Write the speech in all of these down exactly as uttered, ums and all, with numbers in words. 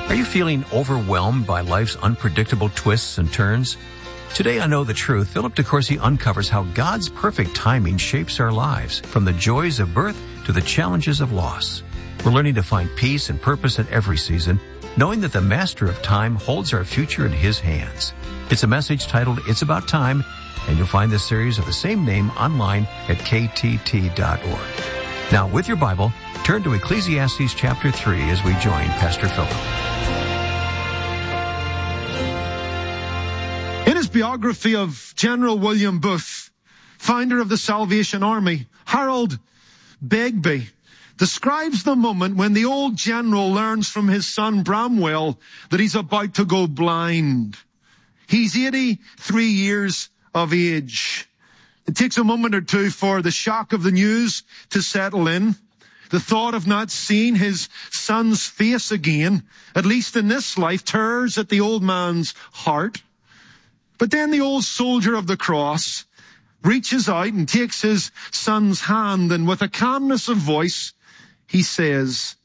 Are you feeling overwhelmed by life's unpredictable twists and turns? Today on Know the Truth, Philip DeCourcy uncovers how God's perfect timing shapes our lives, from the joys of birth to the challenges of loss. We're learning to find peace and purpose in every season, knowing that the Master of Time holds our future in His hands. It's a message titled It's About Time, and you'll find this series of the same name online at k t t dot org. Now, with your Bible, turn to Ecclesiastes chapter three as we join Pastor Philip. In his biography of General William Booth, founder of the Salvation Army, Harold Begbie describes the moment when the old general learns from his son Bramwell that he's about to go blind. He's eighty-three years of age. It takes a moment or two for the shock of the news to settle in. The thought of not seeing his son's face again, at least in this life, tears at the old man's heart. But then the old soldier of the cross reaches out and takes his son's hand, and with a calmness of voice, he says,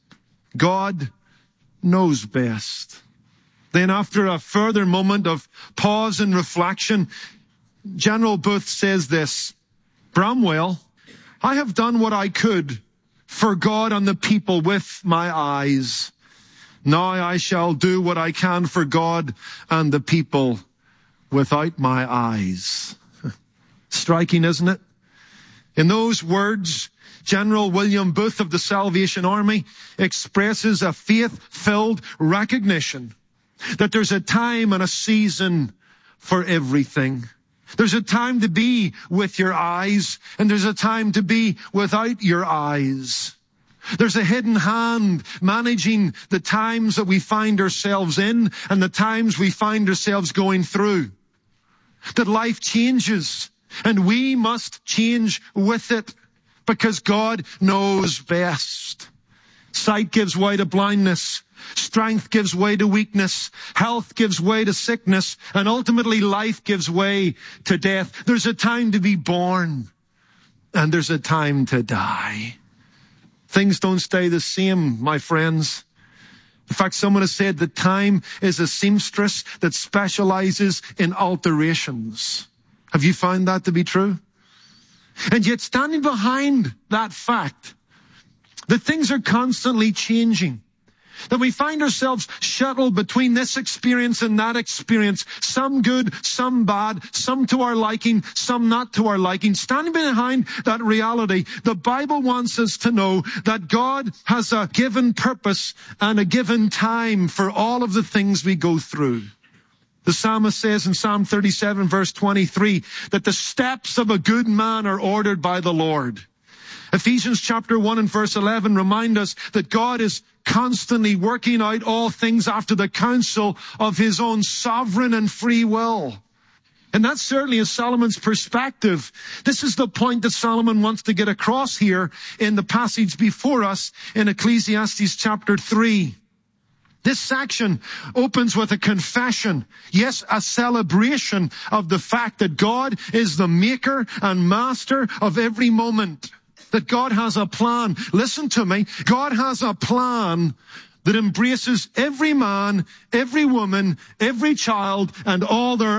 God knows best. Then after a further moment of pause and reflection, General Booth says this, Bramwell, I have done what I could for God and the people with my eyes. Now I shall do what I can for God and the people without my eyes. Striking, isn't it? In those words, General William Booth of the Salvation Army expresses a faith-filled recognition that there's a time and a season for everything. There's a time to be with your eyes, and there's a time to be without your eyes. There's a hidden hand managing the times that we find ourselves in and the times we find ourselves going through. That life changes, and we must change with it, because God knows best. Sight gives way to blindness. Strength gives way to weakness. Health gives way to sickness. And ultimately, life gives way to death. There's a time to be born, and there's a time to die. Things don't stay the same, my friends. In fact, someone has said that time is a seamstress that specializes in alterations. Have you found that to be true? And yet, standing behind that fact, that things are constantly changing, that we find ourselves shuttled between this experience and that experience, some good, some bad, some to our liking, some not to our liking. Standing behind that reality, the Bible wants us to know that God has a given purpose and a given time for all of the things we go through. The psalmist says in Psalm thirty-seven, verse twenty-three, that the steps of a good man are ordered by the Lord. Ephesians chapter one and verse eleven remind us that God is constantly working out all things after the counsel of his own sovereign and free will. And that certainly is Solomon's perspective. This is the point that Solomon wants to get across here in the passage before us in Ecclesiastes chapter three. This section opens with a confession, yes, a celebration of the fact that God is the maker and master of every moment. That God has a plan. Listen to me. God has a plan that embraces every man, every woman, every child, and all their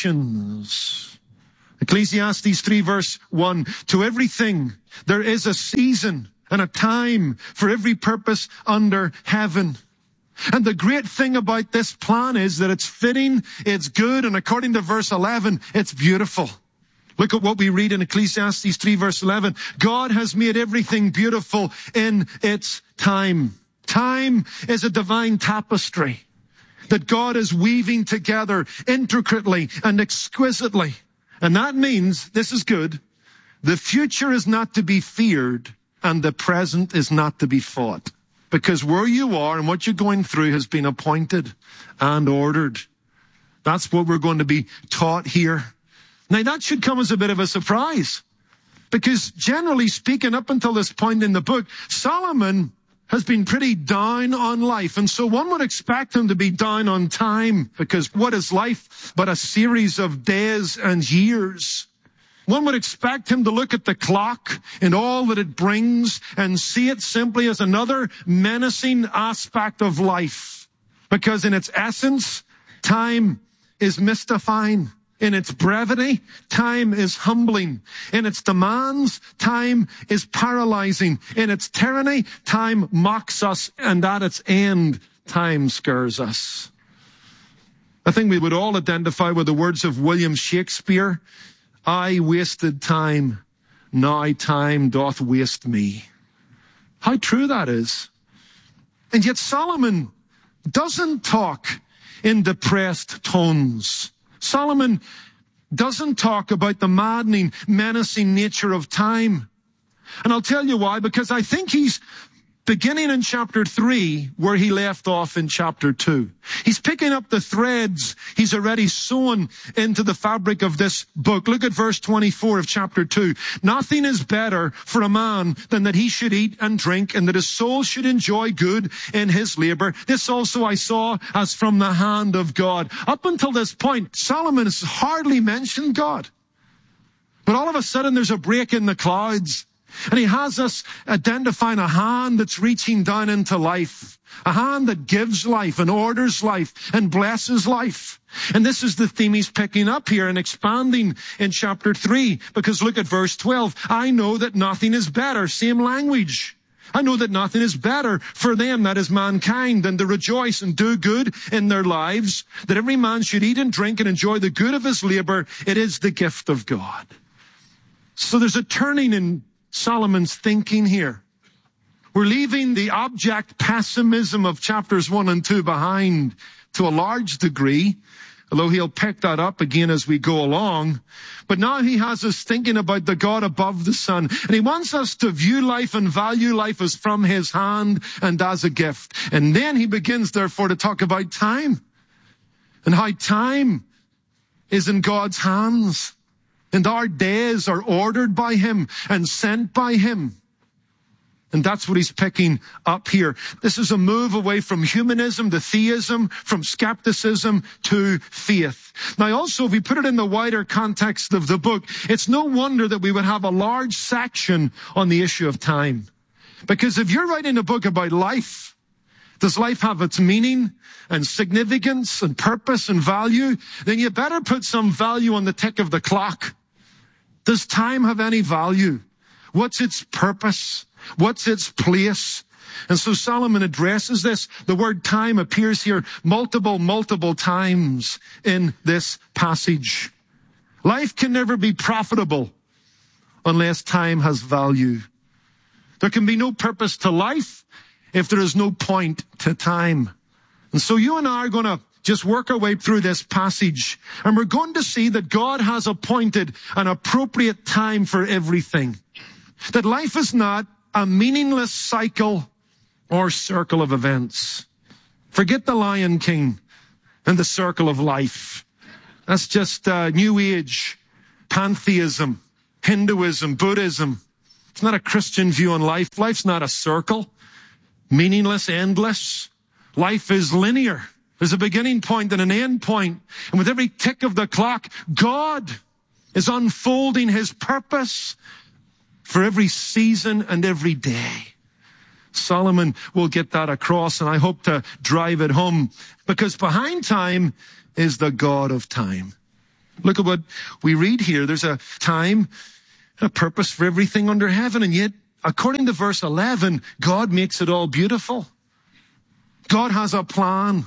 actions. Ecclesiastes three verse one, to everything there is a season and a time for every purpose under heaven. And the great thing about this plan is that it's fitting, it's good, and according to verse eleven, it's beautiful. Look at what we read in Ecclesiastes three verse eleven. God has made everything beautiful in its time. Time is a divine tapestry that God is weaving together intricately and exquisitely. And that means, this is good, the future is not to be feared and the present is not to be fought. Because where you are and what you're going through has been appointed and ordered. That's what we're going to be taught here. Now, that should come as a bit of a surprise, because generally speaking, up until this point in the book, Solomon has been pretty down on life. And so one would expect him to be down on time, because what is life but a series of days and years? One would expect him to look at the clock and all that it brings and see it simply as another menacing aspect of life. Because in its essence, time is mystifying. In its brevity, time is humbling. In its demands, time is paralyzing. In its tyranny, time mocks us. And at its end, time scares us. I think we would all identify with the words of William Shakespeare. I wasted time, now time doth waste me. How true that is. And yet Solomon doesn't talk in depressed tones. Solomon doesn't talk about the maddening, menacing nature of time. And I'll tell you why, because I think he's beginning in chapter three where he left off in chapter two. He's picking up the threads he's already sewn into the fabric of this book. Look at verse twenty-four of chapter two. Nothing is better for a man than that he should eat and drink, and that his soul should enjoy good in his labor. This also I saw as from the hand of God. Up until this point, Solomon has hardly mentioned God. But all of a sudden there's a break in the clouds. And he has us identifying a hand that's reaching down into life. A hand that gives life and orders life and blesses life. And this is the theme he's picking up here and expanding in chapter three. Because look at verse twelve. I know that nothing is better. Same language. I know that nothing is better for them, that is mankind, than to rejoice and do good in their lives. That every man should eat and drink and enjoy the good of his labor. It is the gift of God. So there's a turning in Solomon's thinking here. We're leaving the abject pessimism of chapters one and two behind to a large degree, although he'll pick that up again as we go along. But now he has us thinking about the God above the sun, and he wants us to view life and value life as from his hand and as a gift. And then he begins, therefore, to talk about time and how time is in God's hands. And our days are ordered by him and sent by him. And that's what he's picking up here. This is a move away from humanism to theism, from skepticism to faith. Now also, if we put it in the wider context of the book, it's no wonder that we would have a large section on the issue of time. Because if you're writing a book about life, does life have its meaning and significance and purpose and value? Then you better put some value on the tick of the clock. Does time have any value? What's its purpose? What's its place? And so Solomon addresses this. The word time appears here multiple, multiple times in this passage. Life can never be profitable unless time has value. There can be no purpose to life if there is no point to time. And so you and I are going to just work our way through this passage, and we're going to see that God has appointed an appropriate time for everything. That life is not a meaningless cycle or circle of events. Forget the Lion King and the circle of life. That's just uh, New Age, pantheism, Hinduism, Buddhism. It's not a Christian view on life. Life's not a circle, meaningless, endless. Life is linear. There's a beginning point and an end point. And with every tick of the clock, God is unfolding his purpose for every season and every day. Solomon will get that across, and I hope to drive it home, because behind time is the God of time. Look at what we read here. There's a time, a purpose for everything under heaven, and yet, according to verse eleven, God makes it all beautiful. God has a plan.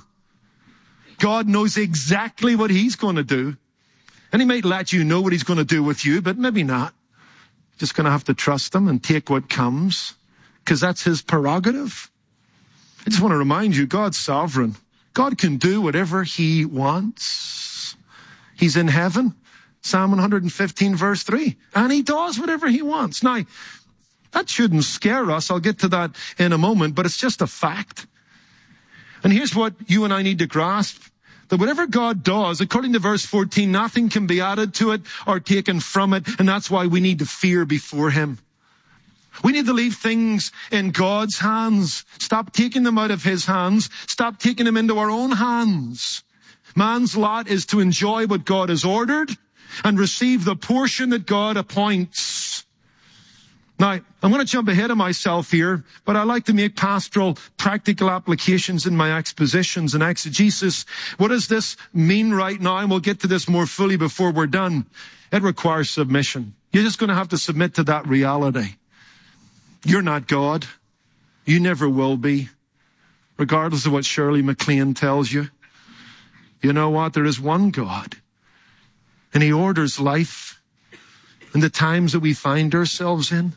God knows exactly what he's going to do. And he might let you know what he's going to do with you, but maybe not. Just going to have to trust him and take what comes, because that's his prerogative. I just want to remind you, God's sovereign. God can do whatever he wants. He's in heaven. Psalm one fifteen verse three. And he does whatever he wants. Now, that shouldn't scare us. I'll get to that in a moment, but it's just a fact. And here's what you and I need to grasp. That whatever God does, according to verse fourteen, nothing can be added to it or taken from it. And that's why we need to fear before him. We need to leave things in God's hands. Stop taking them out of his hands. Stop taking them into our own hands. Man's lot is to enjoy what God has ordered and receive the portion that God appoints. Now, I'm going to jump ahead of myself here, but I like to make pastoral, practical applications in my expositions and exegesis. What does this mean right now? And we'll get to this more fully before we're done. It requires submission. You're just going to have to submit to that reality. You're not God. You never will be, regardless of what Shirley MacLaine tells you. You know what? There is one God, and He orders life in the times that we find ourselves in.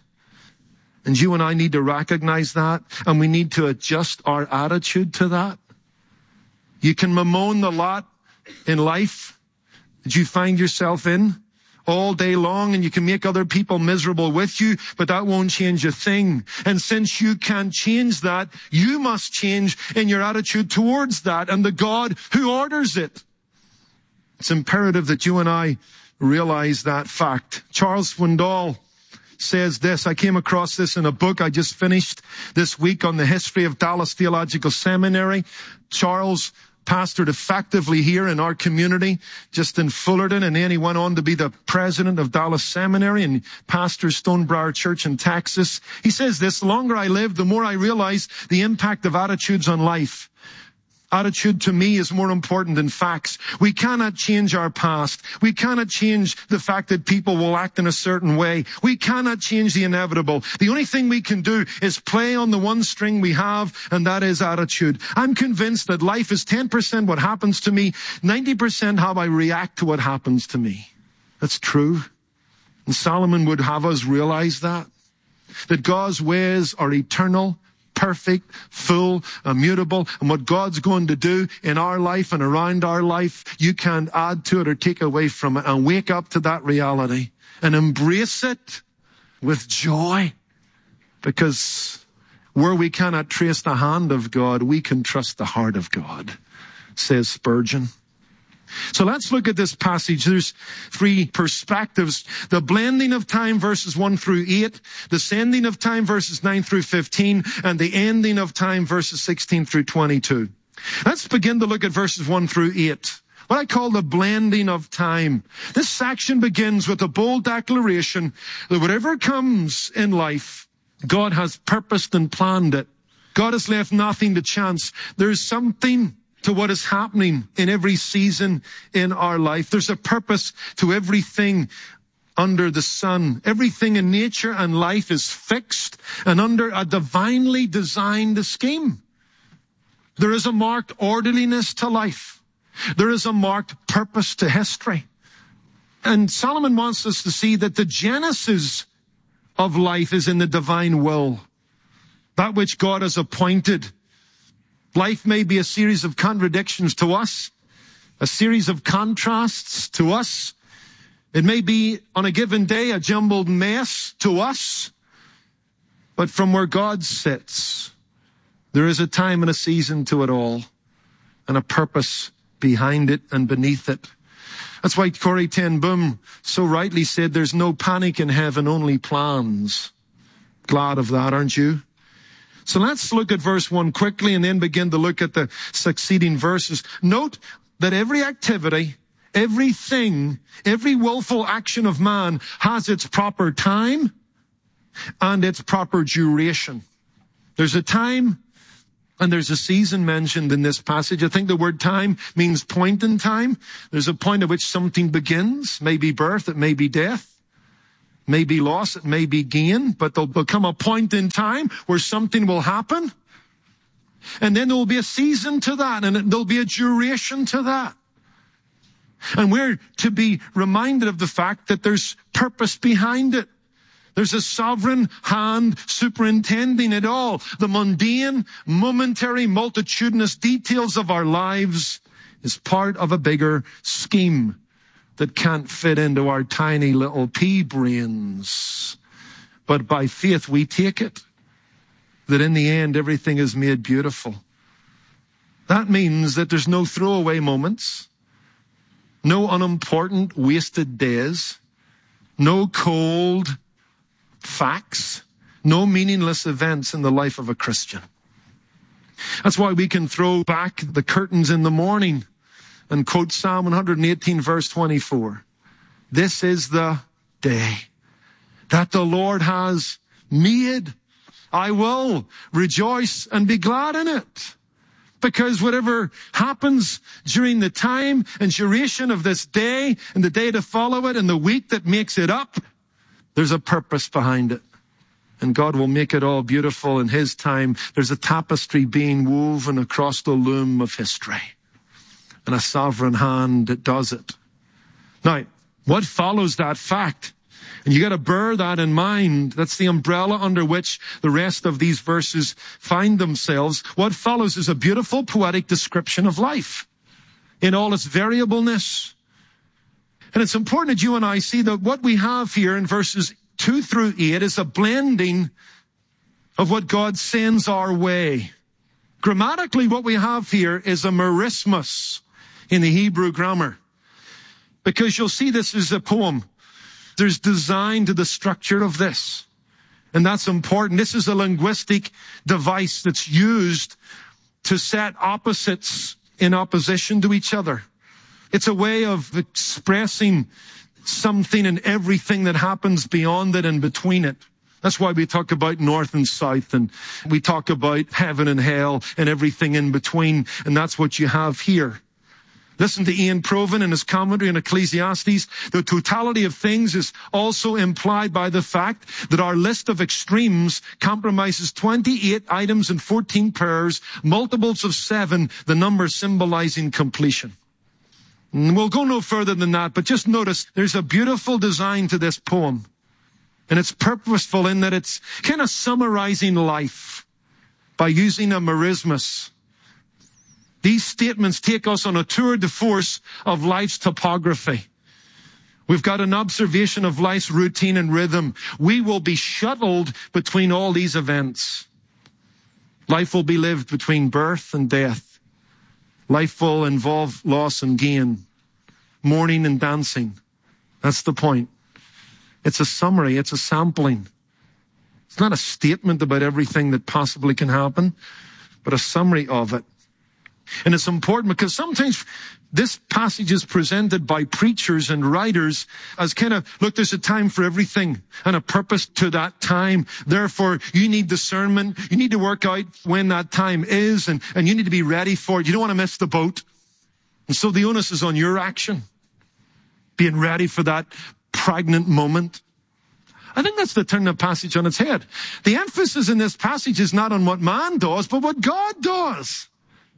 And you and I need to recognize that, and we need to adjust our attitude to that. You can bemoan the lot in life that you find yourself in all day long, and you can make other people miserable with you, but that won't change a thing. And since you can't change that, you must change in your attitude towards that and the God who orders it. It's imperative that you and I realize that fact. Charles Swindoll says this. I came across this in a book I just finished this week on the history of Dallas Theological Seminary. Charles pastored effectively here in our community, just in Fullerton, and then he went on to be the president of Dallas Seminary and pastor Stonebriar Church in Texas. He says this: the longer I live, the more I realize the impact of attitudes on life. Attitude to me is more important than facts. We cannot change our past. We cannot change the fact that people will act in a certain way. We cannot change the inevitable. The only thing we can do is play on the one string we have, and that is attitude. I'm convinced that life is ten percent what happens to me, ninety percent how I react to what happens to me. That's true. And Solomon would have us realize that. That God's ways are eternal, perfect, full, immutable, and what God's going to do in our life and around our life, you can't add to it or take away from it. And wake up to that reality and embrace it with joy, because where we cannot trace the hand of God, we can trust the heart of God, says Spurgeon. So let's look at this passage. There's three perspectives. The blending of time, verses one through eight, the sending of time, verses nine through fifteen, and the ending of time, verses sixteen through twenty-two. Let's begin to look at verses one through eight. What I call the blending of time. This section begins with a bold declaration that whatever comes in life, God has purposed and planned it. God has left nothing to chance. There's something to what is happening in every season in our life. There's a purpose to everything under the sun. Everything in nature and life is fixed and under a divinely designed scheme. There is a marked orderliness to life. There is a marked purpose to history. And Solomon wants us to see that the genesis of life is in the divine will, that which God has appointed. Life may be a series of contradictions to us, a series of contrasts to us. It may be on a given day a jumbled mess to us, but from where God sits, there is a time and a season to it all, and a purpose behind it and beneath it. That's why Corrie ten Boom so rightly said, there's no panic in heaven, only plans. Glad of that, aren't you? So let's look at verse one quickly and then begin to look at the succeeding verses. Note that every activity, everything, every willful action of man has its proper time and its proper duration. There's a time and there's a season mentioned in this passage. I think the word time means point in time. There's a point at which something begins, maybe birth, it may be death. May be loss, it may be gain, but there'll become a point in time where something will happen. And then there will be a season to that, and there'll be a duration to that. And we're to be reminded of the fact that there's purpose behind it. There's a sovereign hand superintending it all. The mundane, momentary, multitudinous details of our lives is part of a bigger scheme that can't fit into our tiny little pea brains. But by faith we take it, that in the end everything is made beautiful. That means that there's no throwaway moments, no unimportant wasted days, no cold facts, no meaningless events in the life of a Christian. That's why we can throw back the curtains in the morning and quote Psalm one eighteen, verse twenty-four. This is the day that the Lord has made. I will rejoice and be glad in it. Because whatever happens during the time and duration of this day and the day to follow it and the week that makes it up, there's a purpose behind it. And God will make it all beautiful in His time. There's a tapestry being woven across the loom of history. And a sovereign hand that does it. Now, what follows that fact? And you got to bear that in mind. That's the umbrella under which the rest of these verses find themselves. What follows is a beautiful poetic description of life in all its variableness. And it's important that you and I see that what we have here in verses two through eight is a blending of what God sends our way. Grammatically, what we have here is a merismus in the Hebrew grammar. Because you'll see this is a poem. There's design to the structure of this. And that's important. This is a linguistic device that's used to set opposites in opposition to each other. It's a way of expressing something and everything that happens beyond it and between it. That's why we talk about north and south, and we talk about heaven and hell and everything in between. And that's what you have here. Listen to Ian Provan in his commentary on Ecclesiastes. The totality of things is also implied by the fact that our list of extremes compromises twenty-eight items and fourteen pairs, multiples of seven, the number symbolizing completion. And we'll go no further than that, but just notice there's a beautiful design to this poem. And it's purposeful in that it's kind of summarizing life by using a merismus. These statements take us on a tour de force of life's topography. We've got an observation of life's routine and rhythm. We will be shuttled between all these events. Life will be lived between birth and death. Life will involve loss and gain, mourning and dancing. That's the point. It's a summary. It's a sampling. It's not a statement about everything that possibly can happen, but a summary of it. And it's important because sometimes this passage is presented by preachers and writers as kind of, look, there's a time for everything and a purpose to that time. Therefore, you need discernment. You need to work out when that time is, and, and you need to be ready for it. You don't want to miss the boat. And so the onus is on your action, being ready for that pregnant moment. I think that's to turn the passage on its head. The emphasis in this passage is not on what man does, but what God does.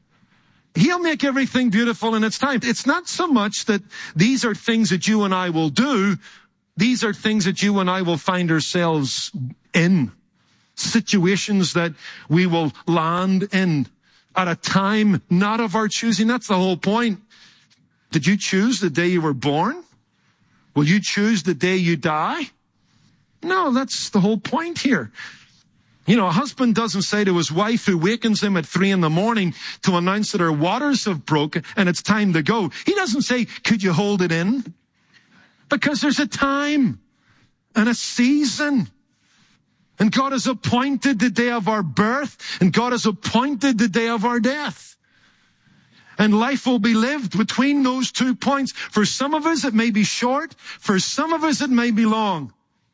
He'll make everything beautiful in its time. It's not so much that these are things that you and I will do. These are things that you and I will find ourselves in. Situations that we will land in at a time not of our choosing. That's the whole point. Did you choose the day you were born? Will you choose the day you die? No, that's the whole point here. You know, a husband doesn't say to his wife who wakens him at three in the morning to announce that her waters have broken and it's time to go. He doesn't say, could you hold it in? Because there's a time and a season. And God has appointed the day of our birth, and God has appointed the day of our death. And life will be lived between those two points. For some of us, it may be short. For some of us, it may be long.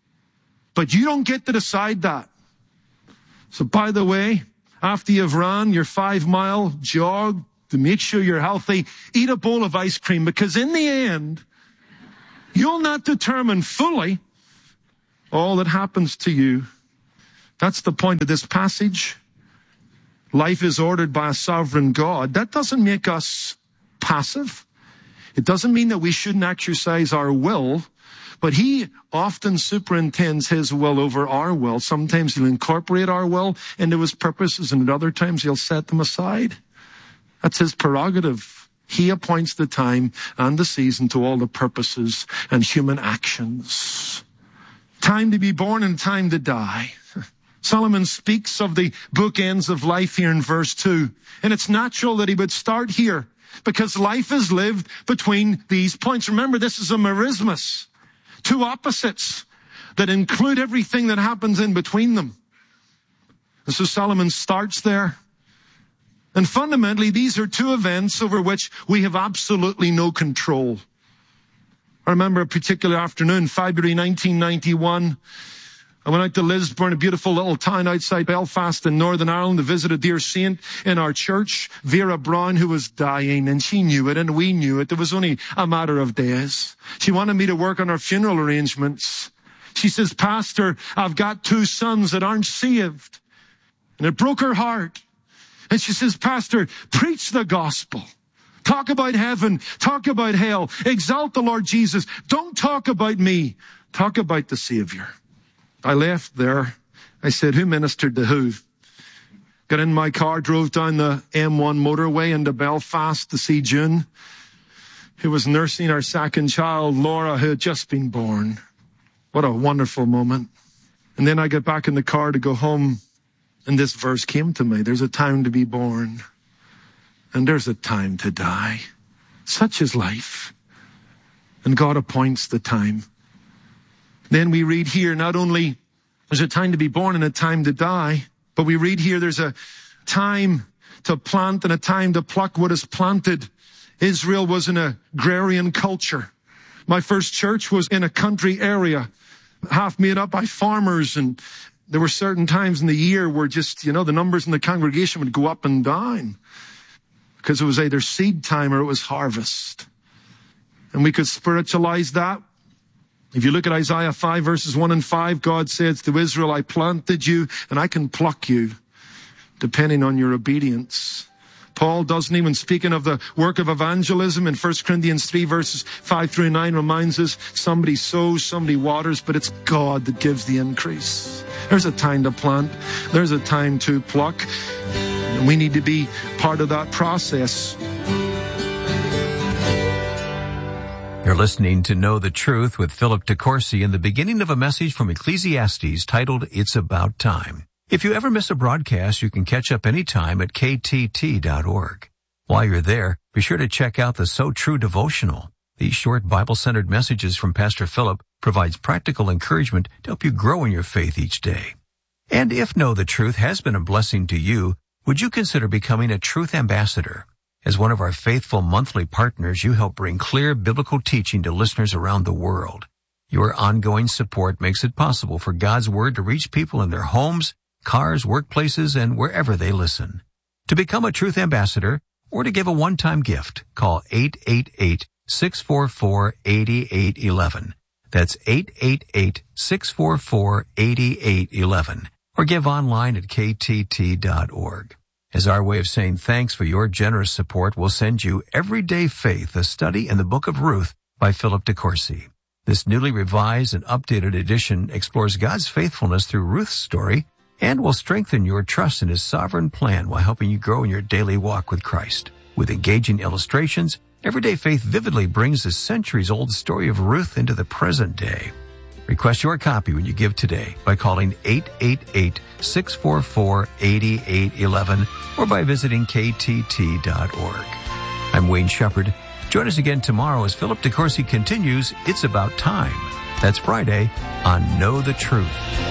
But you don't get to decide that. So by the way, after you've run your five mile jog to make sure you're healthy, eat a bowl of ice cream, because in the end, you'll not determine fully all that happens to you. That's the point of this passage. Life is ordered by a sovereign God. That doesn't make us passive. It doesn't mean that we shouldn't exercise our will. But he often superintends his will over our will. Sometimes he'll incorporate our will into his purposes, and at other times he'll set them aside. That's his prerogative. He appoints the time and the season to all the purposes and human actions. Time to be born and time to die. Solomon speaks of the bookends of life here in verse two. And it's natural that he would start here, because life is lived between these points. Remember, this is a merismus. Two opposites that include everything that happens in between them. And so Solomon starts there. And fundamentally, these are two events over which we have absolutely no control. I remember a particular afternoon, February nineteen ninety-one. I went out to Lisburn, a beautiful little town outside Belfast in Northern Ireland, to visit a dear saint in our church, Vera Brown, who was dying, and she knew it, and we knew it. It was only a matter of days. She wanted me to work on her funeral arrangements. She says, Pastor, I've got two sons that aren't saved. And it broke her heart. And she says, Pastor, preach the gospel. Talk about heaven. Talk about hell. Exalt the Lord Jesus. Don't talk about me. Talk about the Savior. I left there. I said, who ministered to who? Got in my car, drove down the M one motorway into Belfast to see June, who was nursing our second child, Laura, who had just been born. What a wonderful moment. And then I got back in the car to go home, and this verse came to me. There's a time to be born, and there's a time to die. Such is life. And God appoints the time. Then we read here, not only there's a time to be born and a time to die, but we read here there's a time to plant and a time to pluck what is planted. Israel was an agrarian culture. My first church was in a country area, half made up by farmers, and there were certain times in the year where just, you know, the numbers in the congregation would go up and down because it was either seed time or it was harvest. And we could spiritualize that. If you look at Isaiah five, verses one and five, God says to Israel, I planted you and I can pluck you, depending on your obedience. Paul doesn't even, speaking of the work of evangelism in First Corinthians three, verses five through nine, reminds us somebody sows, somebody waters, but it's God that gives the increase. There's a time to plant. There's a time to pluck. And we need to be part of that process. You're listening to Know the Truth with Philip DeCourcy in the beginning of a message from Ecclesiastes titled, It's About Time. If you ever miss a broadcast, you can catch up anytime at K T T dot org. While you're there, be sure to check out the So True devotional. These short Bible-centered messages from Pastor Philip provides practical encouragement to help you grow in your faith each day. And if Know the Truth has been a blessing to you, would you consider becoming a Truth Ambassador? As one of our faithful monthly partners, you help bring clear biblical teaching to listeners around the world. Your ongoing support makes it possible for God's Word to reach people in their homes, cars, workplaces, and wherever they listen. To become a Truth Ambassador or to give a one-time gift, call eight eight eight, six four four, eight eight one one. That's eight eight eight, six four four, eight eight one one. Or give online at K T T dot org. As our way of saying thanks for your generous support, we'll send you Everyday Faith, a study in the book of Ruth by Philip DeCourcy. This newly revised and updated edition explores God's faithfulness through Ruth's story and will strengthen your trust in His sovereign plan while helping you grow in your daily walk with Christ. With engaging illustrations, Everyday Faith vividly brings the centuries-old story of Ruth into the present day. Request your copy when you give today by calling eight eight eight, six four four, eight eight one one or by visiting K T T dot org. I'm Wayne Shepherd. Join us again tomorrow as Philip DeCourcy continues It's About Time. That's Friday on Know the Truth.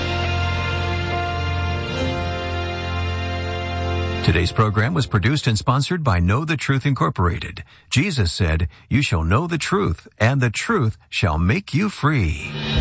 Today's program was produced and sponsored by Know the Truth Incorporated. Jesus said, "You shall know the truth, and the truth shall make you free."